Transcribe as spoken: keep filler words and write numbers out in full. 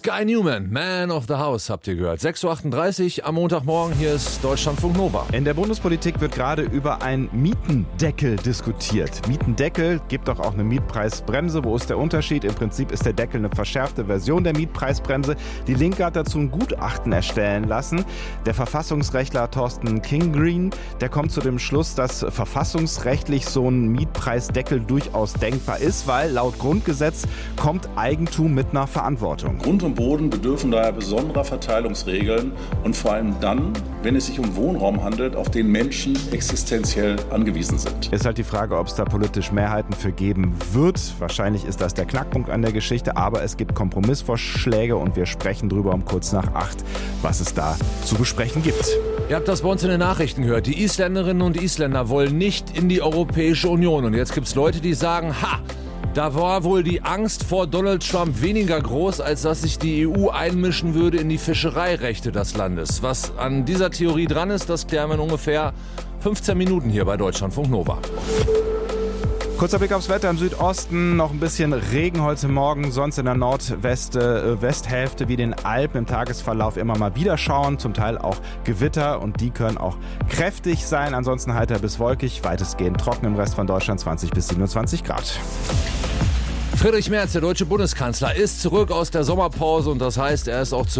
Sky Newman, Man of the House, habt ihr gehört. sechs Uhr achtunddreißig am Montagmorgen, hier ist Deutschlandfunk Nova. In der Bundespolitik wird gerade über einen Mietendeckel diskutiert. Mietendeckel gibt doch auch eine Mietpreisbremse. Wo ist der Unterschied? Im Prinzip ist der Deckel eine verschärfte Version der Mietpreisbremse. Die Linke hat dazu ein Gutachten erstellen lassen. Der Verfassungsrechtler Thorsten Kingreen, der kommt zu dem Schluss, dass verfassungsrechtlich so ein Mietpreisdeckel durchaus denkbar ist, weil laut Grundgesetz kommt Eigentum mit einer Verantwortung. Grund und Boden bedürfen daher besonderer Verteilungsregeln und vor allem dann, wenn es sich um Wohnraum handelt, auf den Menschen existenziell angewiesen sind. Ist halt die Frage, ob es da politisch Mehrheiten für geben wird. Wahrscheinlich ist das der Knackpunkt an der Geschichte, aber es gibt Kompromissvorschläge und wir sprechen drüber um kurz nach acht, was es da zu besprechen gibt. Ihr habt das bei uns in den Nachrichten gehört. Die Isländerinnen und Isländer wollen nicht in die Europäische Union. Und jetzt gibt es Leute, die sagen, ha, da war wohl die Angst vor Donald Trump weniger groß, als dass sich die E U einmischen würde in die Fischereirechte des Landes. Was an dieser Theorie dran ist, das klären wir in ungefähr fünfzehn Minuten hier bei Deutschlandfunk Nova. Kurzer Blick aufs Wetter im Südosten, noch ein bisschen Regen heute Morgen, sonst in der Nordwesthälfte wie den Alpen im Tagesverlauf immer mal wieder schauen, zum Teil auch Gewitter und die können auch kräftig sein, ansonsten heiter bis wolkig, weitestgehend trocken im Rest von Deutschland zwanzig bis siebenundzwanzig Grad. Friedrich Merz, der deutsche Bundeskanzler, ist zurück aus der Sommerpause und das heißt, er ist auch zurück